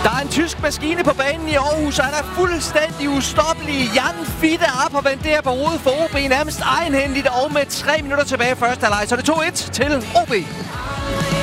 Der er en tysk maskine på banen i Aarhus, og han er fuldstændig ustoppelig. Jan Fitte er på vendt der på hovedet for OB, nærmest egenhændigt, og med 3 minutter tilbage i første halvleg. Så det er 2-1 til OB.